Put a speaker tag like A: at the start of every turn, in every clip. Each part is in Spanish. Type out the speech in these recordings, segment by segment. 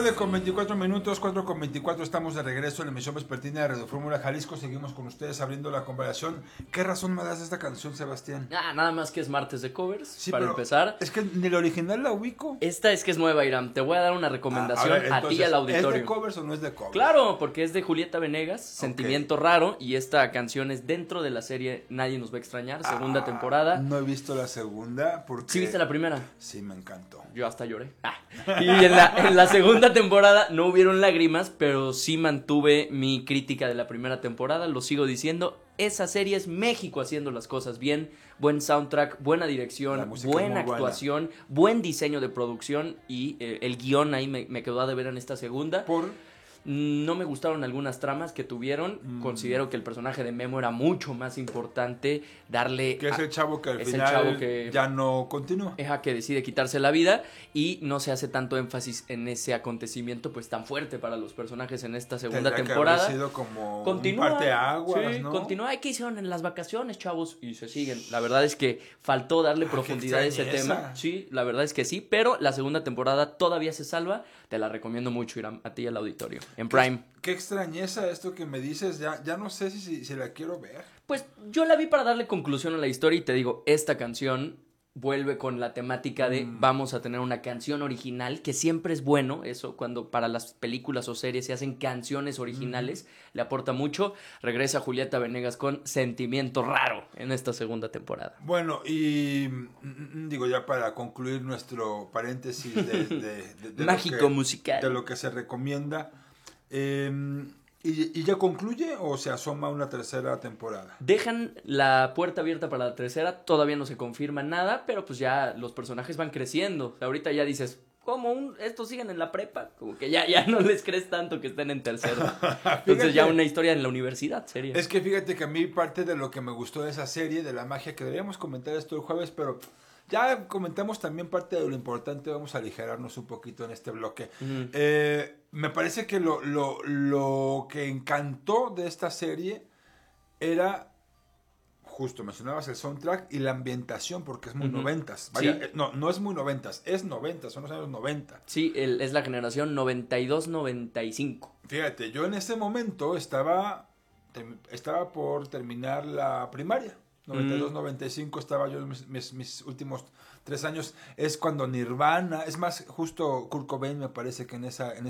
A: 9:24, 4:24, estamos de regreso en la emisión vespertina de Radio Fórmula Jalisco. Seguimos con ustedes abriendo la conversación. ¿Qué razón me das de esta canción, Sebastián?
B: Nada más que es martes de covers,
A: Sí,
B: para empezar.
A: Es que ni la original la ubico.
B: Esta es que es nueva, Iram. Te voy a dar una recomendación
A: ver, entonces,
B: a ti y al auditorio.
A: ¿Es de covers o no es de covers?
B: Claro, porque es de Julieta Venegas, Sentimiento Raro, y esta canción es dentro de la serie Nadie Nos Va a Extrañar, segunda temporada.
A: No he visto la segunda porque...
B: ¿Sí viste la primera?
A: Sí, me encantó.
B: Yo hasta lloré. Y en la segunda temporada no hubieron lágrimas, pero sí mantuve mi crítica de la primera temporada. Lo sigo diciendo. Esa serie es México haciendo las cosas bien. Buen soundtrack, buena dirección, buena actuación, buen diseño de producción. Y el guión ahí me quedó a deber en esta segunda. No me gustaron algunas tramas que tuvieron. Considero que el personaje de Memo era mucho más importante.
A: Que es el chavo que al final ya no continúa.
B: Que decide quitarse la vida. Y no se hace tanto énfasis en ese acontecimiento pues tan fuerte para los personajes en esta segunda temporada.
A: Que haber sido como un parteaguas,
B: sí,
A: ¿no?
B: Continúa. ¿Qué hicieron en las vacaciones, chavos? Y se siguen. La verdad es que faltó darle profundidad a ese tema. Sí, la verdad es que sí. Pero la segunda temporada todavía se salva. Te la recomiendo mucho, Iram, a ti y al auditorio. En Prime.
A: Qué extrañeza esto que me dices. Ya no sé si la quiero ver.
B: Pues yo la vi para darle conclusión a la historia y te digo, esta canción vuelve con la temática de vamos a tener una canción original, que siempre es bueno eso, cuando para las películas o series se hacen canciones originales, le aporta mucho. Regresa Julieta Venegas con Sentimiento Raro en esta segunda temporada.
A: Bueno, y digo ya para concluir nuestro paréntesis de
B: mágico musical,
A: de lo que se recomienda, ¿y ya concluye o se asoma una tercera temporada?
B: Dejan la puerta abierta para la tercera, todavía no se confirma nada, pero pues ya los personajes van creciendo. Ahorita ya dices, ¿cómo estos siguen en la prepa? Como que ya no les crees tanto que estén en tercero. Entonces ya una historia en la universidad sería.
A: Es que fíjate que a mí parte de lo que me gustó de esa serie, de la magia, que deberíamos comentar esto el jueves, pero... ya comentamos también parte de lo importante, vamos a aligerarnos un poquito en este bloque. Me parece que lo que encantó de esta serie era, justo mencionabas el soundtrack y la ambientación, porque es muy noventas. Vaya, sí. No es muy noventas, es noventas, son los años 90.
B: Sí, es la generación 92-95.
A: Fíjate, yo en ese momento estaba por terminar la primaria. 92-95 estaba yo en mis últimos 3 años. Es cuando Nirvana, es más, justo Kurt Cobain me parece que en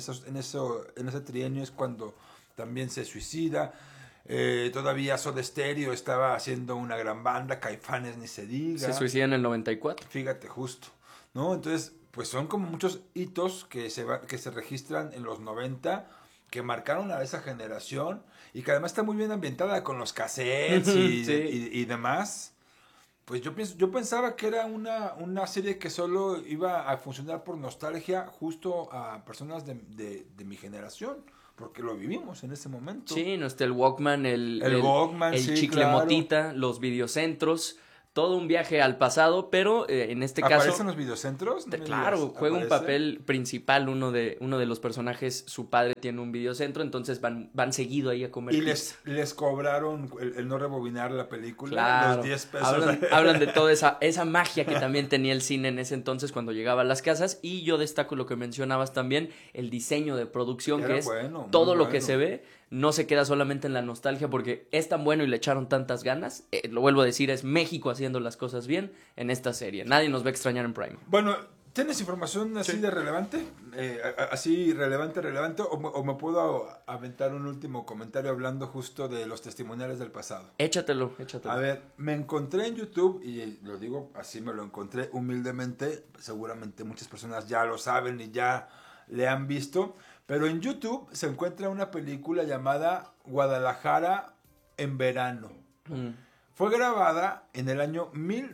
A: ese trienio es cuando también se suicida. Todavía Soda Stereo estaba haciendo una gran banda, Caifanes ni se diga.
B: Se suicida en el 94.
A: Fíjate, justo, ¿no? Entonces, pues son como muchos hitos que se registran en los 90, que marcaron a esa generación y que además está muy bien ambientada con los cassettes y demás. Pues yo pensaba que era una serie que solo iba a funcionar por nostalgia justo a personas de mi generación, porque lo vivimos en ese momento.
B: Sí, no está el Walkman, el
A: Walkman,
B: el chicle motita, los videocentros. Todo un viaje al pasado, pero en este caso...
A: ¿Aparecen los videocentros?
B: Claro, juega un papel principal uno de los personajes. Su padre tiene un videocentro, entonces van seguido ahí a comer.
A: ¿Y les cobraron el no rebobinar la película?
B: Claro.
A: Los 10 pesos.
B: Hablan de toda esa magia que también tenía el cine en ese entonces cuando llegaba a las casas. Y yo destaco lo que mencionabas también, el diseño de producción, que es todo lo que se ve. No se queda solamente en la nostalgia porque es tan bueno y le echaron tantas ganas. Lo vuelvo a decir, es México haciendo las cosas bien en esta serie. Nadie nos va a extrañar en Prime.
A: Bueno, ¿tienes información así de relevante? Así relevante, o me puedo aventar un último comentario hablando justo de los testimoniales del pasado.
B: Échatelo.
A: A ver, me encontré en YouTube, y lo digo así, me lo encontré humildemente. Seguramente muchas personas ya lo saben y ya le han visto. Pero en YouTube se encuentra una película llamada Guadalajara en verano. Fue grabada en el año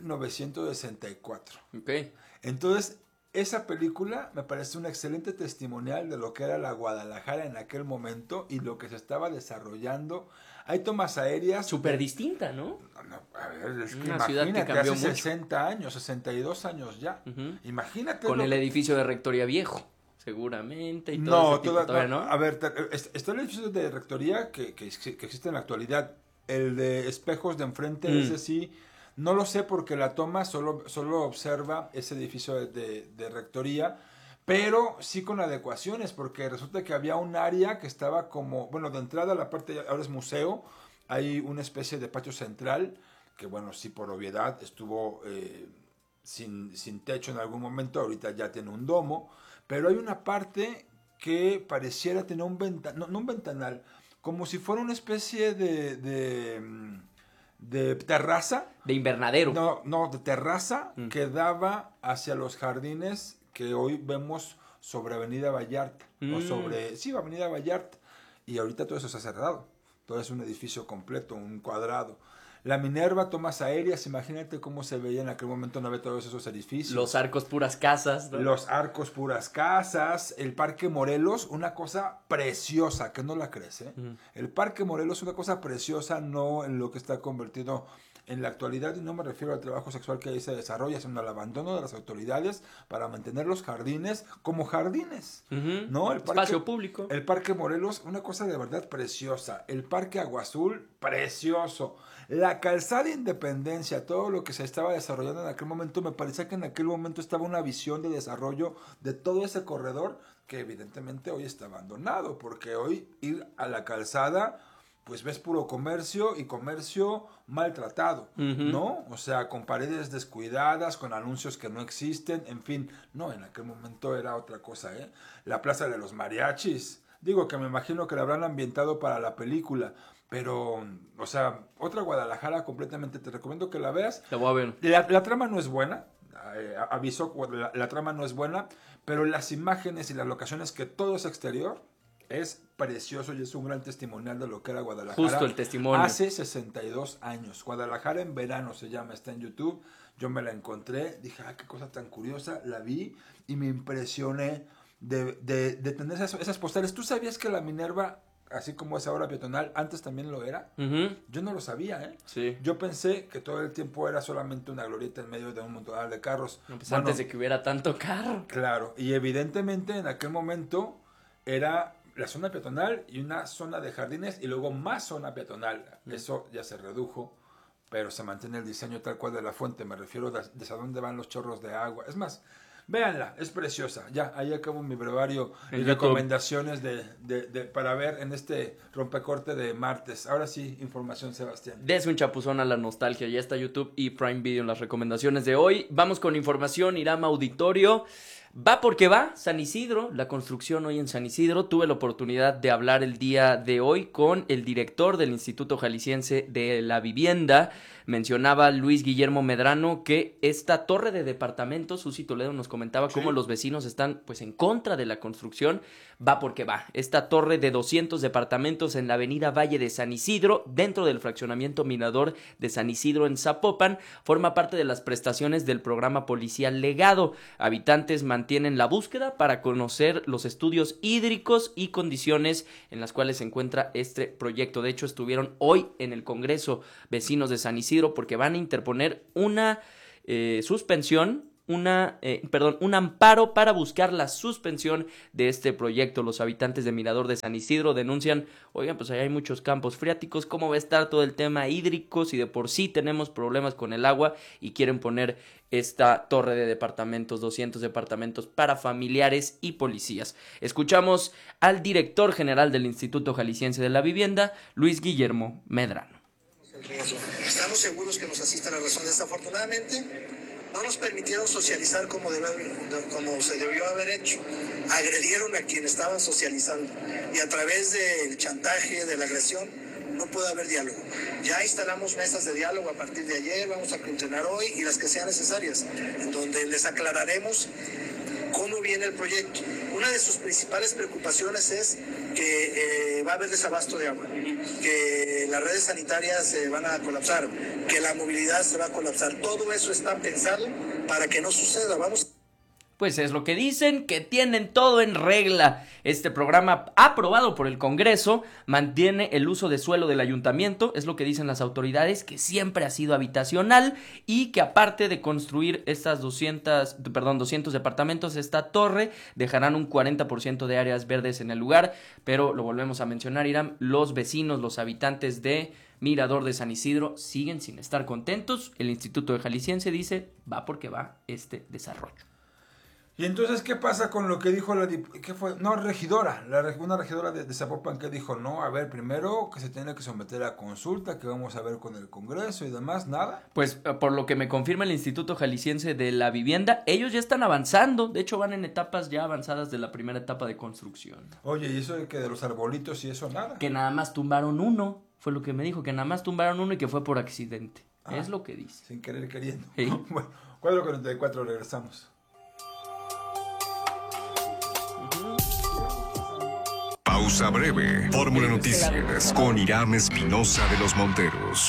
A: 1964.
B: Okay.
A: Entonces, esa película me parece un excelente testimonial de lo que era la Guadalajara en aquel momento y lo que se estaba desarrollando. Hay tomas aéreas.
B: Súper distinta, ¿no?
A: A ver, es que
B: una ciudad que cambió
A: hace
B: mucho.
A: 60 años, 62 años ya. Imagínate.
B: Con el edificio de Rectoría viejo. Seguramente y todo
A: todavía no. A ver, está el edificio de rectoría que existe en la actualidad. El de espejos de enfrente, ese sí, no lo sé porque la toma solo observa ese edificio de rectoría, pero sí con adecuaciones, porque resulta que había un área que estaba como, bueno, de entrada la parte, ahora es museo, hay una especie de patio central, que bueno, sí por obviedad estuvo sin techo en algún momento, ahorita ya tiene un domo, pero hay una parte que pareciera tener un ventanal, no un ventanal, como si fuera una especie de terraza.
B: De invernadero.
A: No, de terraza que daba hacia los jardines que hoy vemos sobre Avenida Vallarta. O sobre, sí, Avenida Vallarta. Y ahorita todo eso se ha cerrado. Todo es un edificio completo, un cuadrado. La Minerva, tomas aéreas, imagínate cómo se veía en aquel momento, no había todos esos edificios.
B: Los arcos, puras casas, ¿no?
A: Los arcos, puras casas. El Parque Morelos, una cosa preciosa, que no la crees, ¿eh? El Parque Morelos, una cosa preciosa, no en lo que está convertido en la actualidad, y no me refiero al trabajo sexual que ahí se desarrolla, sino al abandono de las autoridades para mantener los jardines como jardines, ¿no? El parque,
B: espacio público.
A: El Parque Morelos, una cosa de verdad preciosa. El Parque Agua Azul, precioso. La calzada Independencia, todo lo que se estaba desarrollando en aquel momento, me parecía que en aquel momento estaba una visión de desarrollo de todo ese corredor que evidentemente hoy está abandonado, porque hoy ir a la calzada, pues ves puro comercio y comercio maltratado, ¿no? O sea, con paredes descuidadas, con anuncios que no existen, en fin, no, en aquel momento era otra cosa, ¿eh? La Plaza de los Mariachis, digo que me imagino que la habrán ambientado para la película, pero, o sea, otra Guadalajara completamente, te recomiendo que la veas.
B: La voy a ver.
A: La trama no es buena, aviso, la trama no es buena, pero las imágenes y las locaciones, que todo es exterior, es precioso y es un gran testimonial de lo que era Guadalajara.
B: Justo el testimonio.
A: Hace 62 años. Guadalajara en verano se llama, está en YouTube. Yo me la encontré, dije, qué cosa tan curiosa, la vi y me impresioné de tener esas postales. ¿Tú sabías que la Minerva, así como es ahora peatonal, antes también lo era? Yo no lo sabía, ¿eh?
B: Sí.
A: Yo pensé que todo el tiempo era solamente una glorieta en medio de un montón de carros.
B: No, pues antes de que hubiera tanto carro.
A: Claro, y evidentemente en aquel momento era la zona peatonal y una zona de jardines y luego más zona peatonal. Eso ya se redujo, pero se mantiene el diseño tal cual de la fuente. Me refiero desde a dónde van los chorros de agua. Es más, véanla, es preciosa. Ya, ahí acabo mi brevario y recomendaciones para ver en este rompecorte de martes. Ahora sí, información, Sebastián.
B: Des un chapuzón a la nostalgia. Ya está YouTube y Prime Video en las recomendaciones de hoy. Vamos con información, Irama Auditorio. Va porque va, San Isidro, la construcción hoy en San Isidro. Tuve la oportunidad de hablar el día de hoy con el director del Instituto Jalisciense de la Vivienda. Mencionaba Luis Guillermo Medrano que esta torre de departamentos, Susi Toledo nos comentaba cómo los vecinos están pues en contra de la construcción. Va porque va. Esta torre de 200 departamentos en la avenida Valle de San Isidro, dentro del fraccionamiento Mirador de San Isidro en Zapopan, forma parte de las prestaciones del programa policial Legado. Habitantes mantienen la búsqueda para conocer los estudios hídricos y condiciones en las cuales se encuentra este proyecto. De hecho, estuvieron hoy en el Congreso vecinos de San Isidro porque van a interponer una suspensión, un amparo para buscar la suspensión de este proyecto. Los habitantes de Mirador de San Isidro denuncian, oigan, pues allá hay muchos campos freáticos, ¿cómo va a estar todo el tema hídrico si de por sí tenemos problemas con el agua? Y quieren poner esta torre de departamentos, 200 departamentos para familiares y policías. Escuchamos al director general del Instituto Jalisciense de la Vivienda, Luis Guillermo Medrano.
C: Estamos seguros que nos asista la razón. Desafortunadamente no nos permitieron socializar como se debió haber hecho. Agredieron a quien estaban socializando y a través del chantaje, de la agresión, no puede haber diálogo. Ya instalamos mesas de diálogo a partir de ayer, vamos a continuar hoy y las que sean necesarias, en donde les aclararemos cómo viene el proyecto. Una de sus principales preocupaciones es que va a haber desabasto de agua, que las redes sanitarias se van a colapsar, que la movilidad se va a colapsar. Todo eso está pensado para que no suceda.
B: Pues es lo que dicen, que tienen todo en regla. Este programa, aprobado por el Congreso, mantiene el uso de suelo del ayuntamiento, es lo que dicen las autoridades, que siempre ha sido habitacional y que aparte de construir estas 200 departamentos, esta torre, dejarán un 40% de áreas verdes en el lugar. Pero lo volvemos a mencionar, Irán, los vecinos, los habitantes de Mirador de San Isidro siguen sin estar contentos. El Instituto de Jalisciense dice, va porque va este desarrollo.
A: Y entonces, ¿qué pasa con lo que dijo ¿qué fue? No, regidora, una regidora de Zapopan que dijo, no, a ver, primero que se tiene que someter a consulta, que vamos a ver con el Congreso y demás, nada?
B: Pues por lo que me confirma el Instituto Jalisciense de la Vivienda, ellos ya están avanzando, de hecho van en etapas ya avanzadas de la primera etapa de construcción.
A: Oye, ¿y eso de que de los arbolitos y eso nada?
B: Que nada más tumbaron uno, fue lo que me dijo, que nada más tumbaron uno y que fue por accidente, es lo que dice.
A: Sin querer queriendo.
B: ¿Sí?
A: Bueno, 4:44, regresamos.
D: Pausa breve. Fórmula Noticias con Irán Espinosa de los Monteros.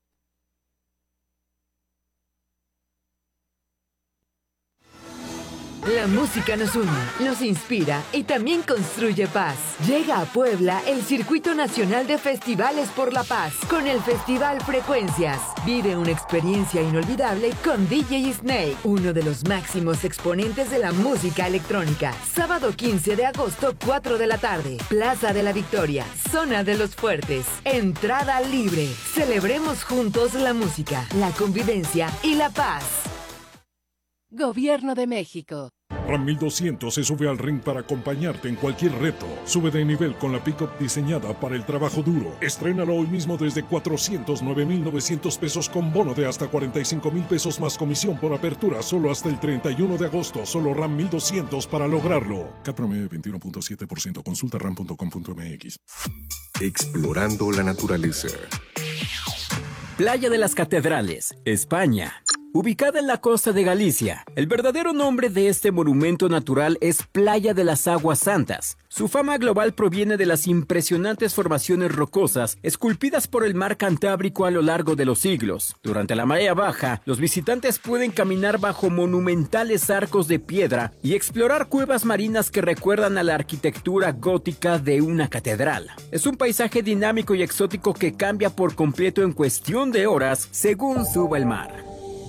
E: La música nos une, nos inspira y también construye paz. Llega a Puebla el Circuito Nacional de Festivales por la Paz con el Festival Frecuencias. Vive una experiencia inolvidable con DJ Snake, uno de los máximos exponentes de la música electrónica. Sábado 15 de agosto, 4 de la tarde. Plaza de la Victoria, Zona de los Fuertes. Entrada libre. Celebremos juntos la música, la convivencia y la paz.
F: Gobierno de México.
G: Ram 1200 se sube al ring para acompañarte en cualquier reto. Sube de nivel con la pickup diseñada para el trabajo duro. Estrénalo hoy mismo desde 409,900 pesos con bono de hasta 45,000 pesos más comisión por apertura solo hasta el 31 de agosto. Solo Ram 1200 para lograrlo. CAT promedio 21.7%. Consulta ram.com.mx.
D: Explorando la naturaleza.
H: Playa de las Catedrales, España. Ubicada en la costa de Galicia, el verdadero nombre de este monumento natural es Playa de las Aguas Santas. Su fama global proviene de las impresionantes formaciones rocosas esculpidas por el mar Cantábrico a lo largo de los siglos. Durante la marea baja, los visitantes pueden caminar bajo monumentales arcos de piedra y explorar cuevas marinas que recuerdan a la arquitectura gótica de una catedral. Es un paisaje dinámico y exótico que cambia por completo en cuestión de horas según suba el mar.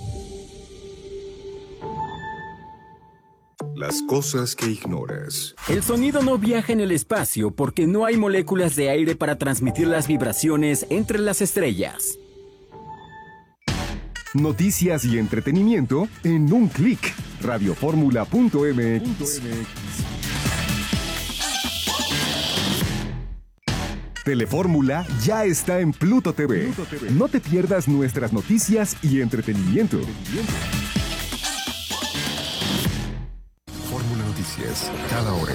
D: Las cosas que ignoras.
H: El sonido no viaja en el espacio porque no hay moléculas de aire para transmitir las vibraciones entre las estrellas.
I: Noticias y entretenimiento en un clic. Radioformula.mx. Telefórmula ya está en Pluto TV. No te pierdas nuestras noticias y entretenimiento.
D: Fórmula Noticias, cada hora.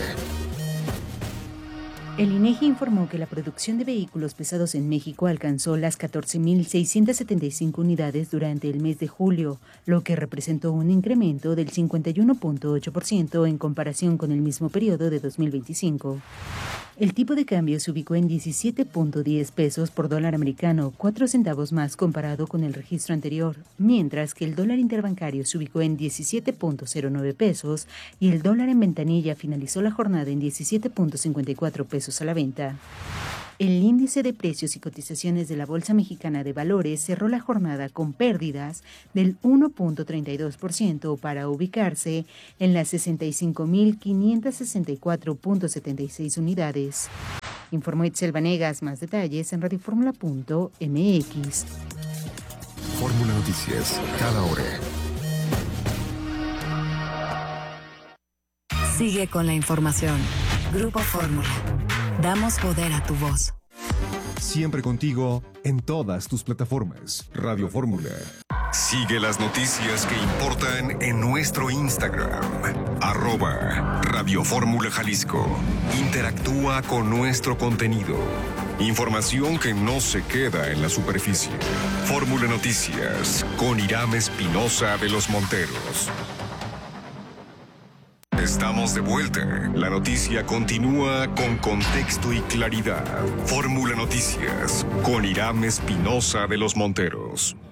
J: El INEGI informó que la producción de vehículos pesados en México alcanzó las 14.675 unidades durante el mes de julio, lo que representó un incremento del 51.8% en comparación con el mismo periodo de 2025. El tipo de cambio se ubicó en 17.10 pesos por dólar americano, 4 centavos más comparado con el registro anterior, mientras que el dólar interbancario se ubicó en 17.09 pesos y el dólar en ventanilla finalizó la jornada en 17.54 pesos a la venta. El índice de precios y cotizaciones de la Bolsa Mexicana de Valores cerró la jornada con pérdidas del 1.32% para ubicarse en las 65.564.76 unidades. Informó Itzel Vanegas. Más detalles en radioformula.mx.
D: Fórmula Noticias, cada hora.
F: Sigue con la información. Grupo Fórmula. Damos poder a tu voz.
I: Siempre contigo en todas tus plataformas. Radio Fórmula.
D: Sigue las noticias que importan en nuestro Instagram. @Radio Fórmula Jalisco. Interactúa con nuestro contenido. Información que no se queda en la superficie. Fórmula Noticias con Irán Espinosa de los Monteros. Estamos de vuelta. La noticia continúa con contexto y claridad. Fórmula Noticias con Irán Espinosa de los Monteros.